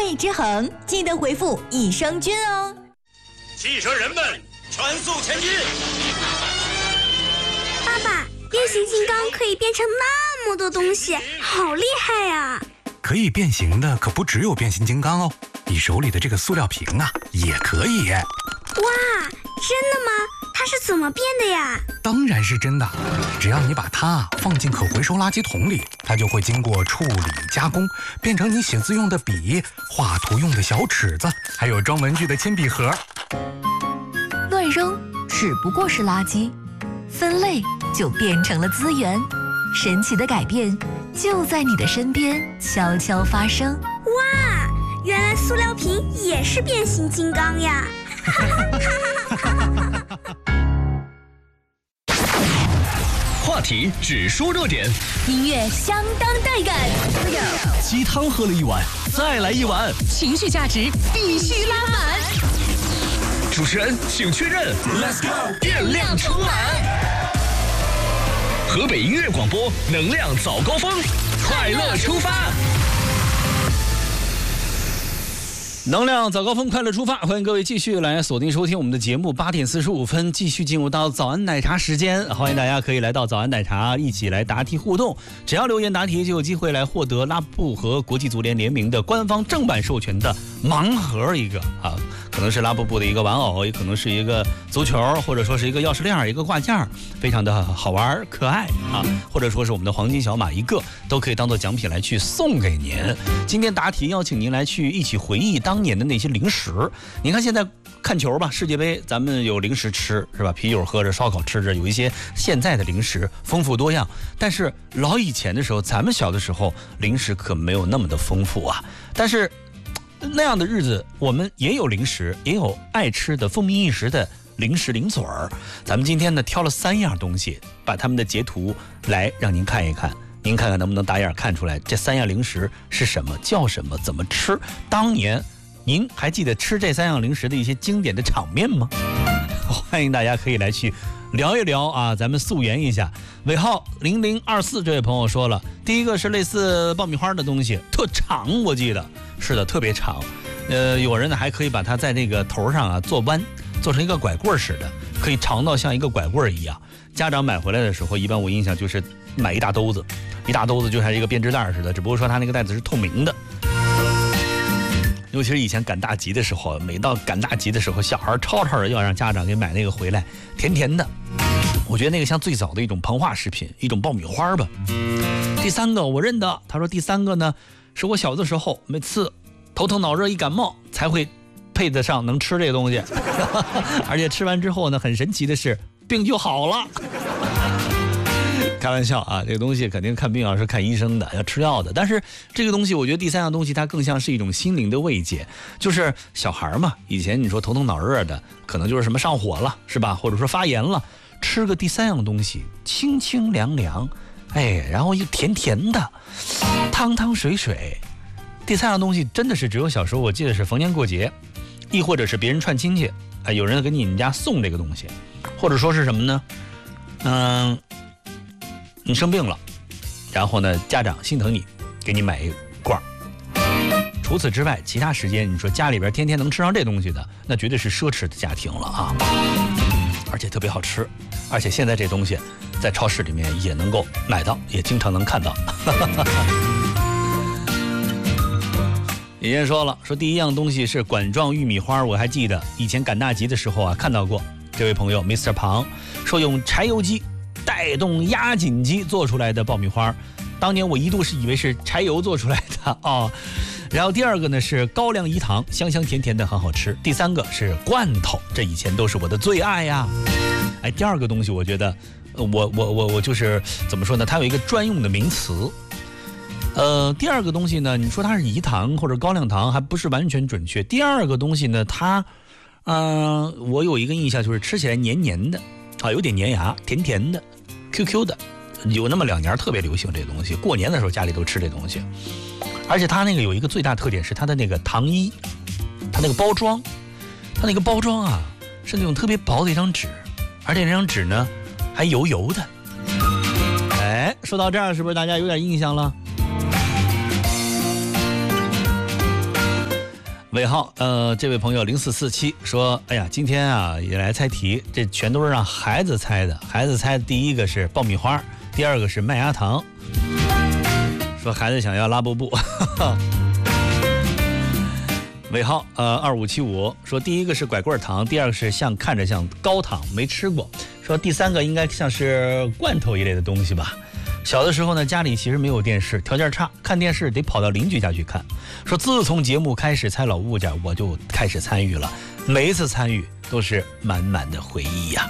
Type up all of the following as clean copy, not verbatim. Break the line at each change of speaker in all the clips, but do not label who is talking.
爱之恒，记得回复益生菌哦。
汽车人们，全速前进！
爸爸，变形金刚可以变成那么多东西，好厉害呀！
可以变形的可不只有变形金刚哦，你手里的这个塑料瓶啊，也可以。
哇，真的吗？它是怎么变的呀？
当然是真的，只要你把它放进可回收垃圾桶里，它就会经过处理加工，变成你写字用的笔、画图用的小尺子，还有装文具的铅笔盒。
乱扔只不过是垃圾，分类就变成了资源。神奇的改变就在你的身边悄悄发生。
哇，原来塑料瓶也是变形金刚呀！
话题只说热点，
音乐相当带感，
鸡汤喝了一碗，再来一碗，
情绪价值必须拉满。
主持人请确认 ，Let's go， 电量充满。河北音乐广播，能量早高峰，快乐出发。
能量早高峰，快乐出发！欢迎各位继续来锁定收听我们的节目，8点45分，继续进入到早安奶茶时间。欢迎大家可以来到早安奶茶，一起来答题互动。只要留言答题，就有机会来获得拉布和国际足联联名的官方正版授权的盲盒一个啊，可能是拉布布的一个玩偶，也可能是一个足球，或者说是一个钥匙链、一个挂件，非常的好玩可爱啊，或者说是我们的黄金小马一个，都可以当做奖品来去送给您。今天答题邀请您来去一起回忆当年的那些零食。你看现在看球吧，世界杯咱们有零食吃是吧？啤酒喝着，烧烤吃着，有一些现在的零食丰富多样。但是老以前的时候，咱们小的时候零食可没有那么的丰富啊。但是那样的日子，我们也有零食，也有爱吃的风靡一时的零食零嘴儿。咱们今天呢挑了3样东西，把他们的截图来让您看一看。您看看能不能打眼看出来这3样零食是什么，叫什么，怎么吃？当年您还记得吃这3样零食的一些经典的场面吗？欢迎大家可以来去聊一聊啊，咱们溯源一下。尾号0024这位朋友说了，第一个是类似爆米花的东西，特长，我记得是的，特别长。有人呢还可以把它在这个头上啊做弯，做成一个拐棍似的，可以长到像一个拐棍一样。家长买回来的时候，一般我印象就是买一大兜子，一大兜子就像一个编织袋似的，只不过说它那个袋子是透明的。尤其是以前赶大集的时候，每到赶大集的时候，小孩吵吵的要让家长给买那个回来，甜甜的。我觉得那个像最早的一种膨化食品，一种爆米花吧。第3个我认得，他说第3个呢，是我小的时候每次头疼脑热一感冒才会配得上能吃这个东西，而且吃完之后呢，很神奇的是病就好了。开玩笑啊，这个东西肯定看病是看医生的，要吃药的。但是这个东西，我觉得第3样东西它更像是一种心灵的慰藉，就是小孩嘛，以前你说头疼脑热的，可能就是什么上火了，是吧？或者说发炎了，吃个第3样东西，清清凉凉，哎，然后又甜甜的，汤汤水水。第3样东西真的是只有小时候，我记得是逢年过节，亦或者是别人串亲戚，哎，有人给你们家送这个东西，或者说是什么呢？你生病了，然后呢，家长心疼你，给你买一罐。除此之外，其他时间你说家里边天天能吃上这东西的，那绝对是奢侈的家庭了啊！而且特别好吃，而且现在这东西在超市里面也能够买到，也经常能看到。以前说了，说第1样东西是管状玉米花，我还记得以前赶大集的时候啊看到过。这位朋友 Mr. 庞说用柴油机带动压紧机做出来的爆米花，当年我一度是以为是柴油做出来的哦。然后第2个呢是高粱饴糖，香香甜甜的，很好吃。第3个是罐头，这以前都是我的最爱呀。哎，第2个东西我觉得，我就是怎么说呢？它有一个专用的名词。第2个东西呢，你说它是饴糖或者高粱糖，还不是完全准确。第2个东西呢，它，我有一个印象就是吃起来黏黏的，啊，有点粘牙，甜甜的。QQ 的，有那么2年特别流行这东西，过年的时候家里都吃这东西。而且它那个有一个最大特点是它的那个糖衣，它那个包装，啊是那种特别薄的一张纸，而且那张纸呢还油油的。哎，说到这儿是不是大家有点印象了？ 尾号这位朋友0447说，哎呀，今天啊也来猜题，这全都是让孩子猜的。孩子猜的第一个是爆米花，第二个是麦芽糖。说孩子想要拉布布。尾号2575说，第一个是拐棍糖，第二个是看着像高糖，没吃过。说第三个应该像是罐头一类的东西吧。小的时候呢，家里其实没有电视，条件差，看电视得跑到邻居家去看。说自从节目开始猜老物件，我就开始参与了，每一次参与都是满满的回忆呀。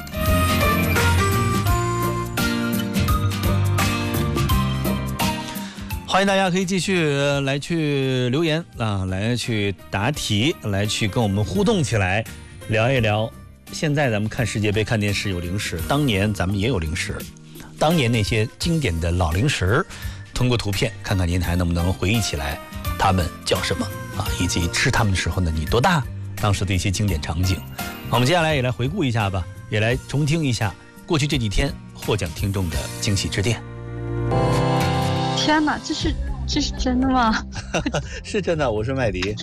欢迎大家可以继续来去留言啊，来去答题，来去跟我们互动起来，聊一聊。现在咱们看世界杯、看电视有零食，当年咱们也有零食。当年那些经典的老零食，通过图片看看您还能不能回忆起来，他们叫什么啊？以及吃他们的时候呢，你多大？当时的一些经典场景。我们接下来也来回顾一下吧，也来重听一下过去这几天获奖听众的惊喜致电。
天哪，这是真的吗？
是真的，我是麦迪。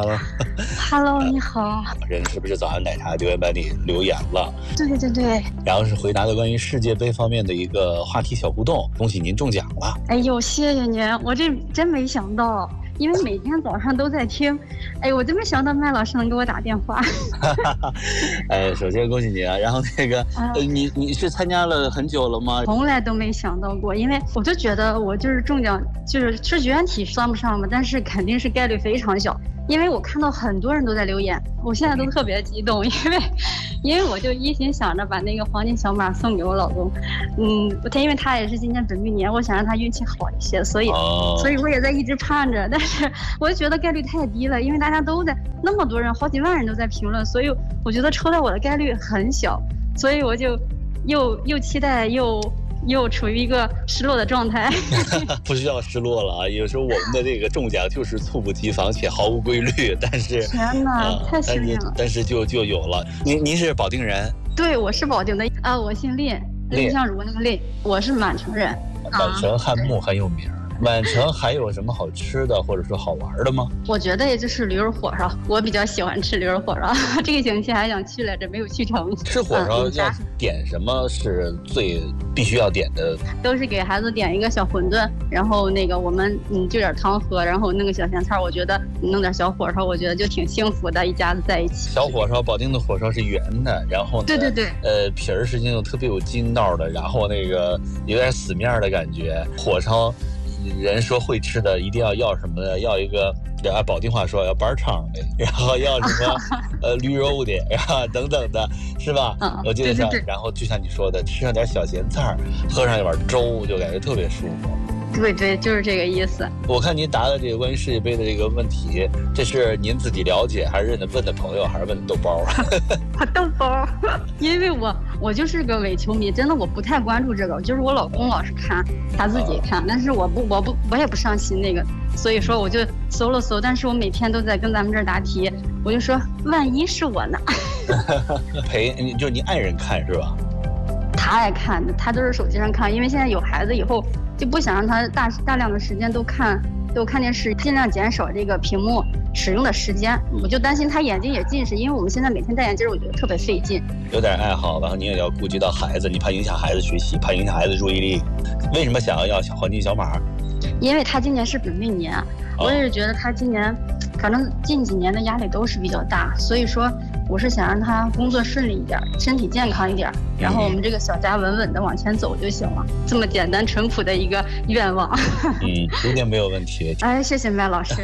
Hello， 你好。
人是不是早安奶茶留言板里留言了？
对。
然后是回答的关于世界杯方面的一个话题小互动，恭喜您中奖了。
哎呦，谢谢您，我这真没想到，因为每天早上都在听，哎，我真没想到麦老师能给我打电话。
首先恭喜你啊，然后那个，你是参加了很久了吗？
从来都没想到过，因为我就觉得我就是中奖，就是数学题算不上嘛，但是肯定是概率非常小。因为我看到很多人都在留言，我现在都特别激动，因为我就一心想着把那个黄金小马送给我老公，因为他也是今年本命年，我想让他运气好一些，所以我也在一直盼着，但是我就觉得概率太低了，因为大家都在那么多人，好几万人都在评论，所以我觉得抽到我的概率很小，所以我就又期待又处于一个失落的状态。
不需要失落了啊！有时候我们的这个中奖就是猝不及防且毫无规律，但是
天哪，太幸运了！
但是就有了。您是保定人？
对，我是保定的啊，我姓蔺，蔺相如那个蔺，我是满城人。
满城汉墓很有名。满城还有什么好吃的或者说好玩的吗？
我觉得也就是驴肉火烧，我比较喜欢吃驴肉火烧。这个星期还想去来着，没有去成。
吃火烧要点什么是最必须要点的？
都是给孩子点一个小馄饨，然后那个我们就点汤喝，然后弄个小咸菜。我觉得弄点小火烧，我觉得就挺幸福的，一家子在一起。
小火烧，保定的火烧是圆的，然后呢，
对，
皮儿实际上特别有筋道的，然后那个有点死面的感觉。火烧。人说会吃的一定要什么呢？要一个按保定话说要板肠的，然后要什么驴肉的，然后等等的，是吧？我记得像，然后就像你说的，吃上点小咸菜，喝上一碗粥，就感觉特别舒服。
对，就是这个意思。
我看您答的这个关于世界杯的这个问题，这是您自己了解，还是问的朋友，还是问的豆包？
豆包，因为我就是个伪球迷，真的我不太关注这个，就是我老公老是看，他自己看，但是我也不上心那个，所以说我就搜了搜，但是我每天都在跟咱们这儿答题，我就说万一是我呢？
就是你爱人看是吧？
他爱看的，他都是手机上看，因为现在有孩子以后就不想让他大量的时间都看电视，尽量减少这个屏幕使用的时间。我就担心他眼睛也近视，因为我们现在每天戴眼镜，我觉得特别费劲。有
点爱好，然后你也要顾及到孩子，你怕影响孩子学习，怕影响孩子注意力。为什么想要黄金小马？
因为他今年是本命年，我也是觉得他今年反正近几年的压力都是比较大，所以说我是想让他工作顺利一点，身体健康一点，然后我们这个小家稳稳的往前走就行了，这么简单淳朴的一个愿望。
一定没有问题。
哎，谢谢麦老师。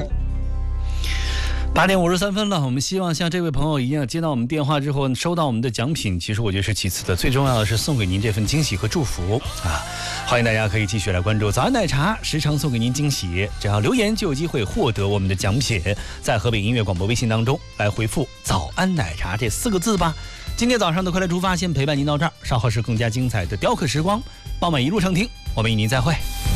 8点53分了，我们希望像这位朋友一样，接到我们电话之后收到我们的奖品，其实我觉得是其次的，最重要的是送给您这份惊喜和祝福啊！欢迎大家可以继续来关注早安奶茶，时常送给您惊喜，只要留言就有机会获得我们的奖品，在河北音乐广播微信当中来回复早安奶茶这4个字吧。今天早上的快乐出发先陪伴您到这儿，稍后是更加精彩的雕刻时光，傍晚一路畅听，我们与您再会。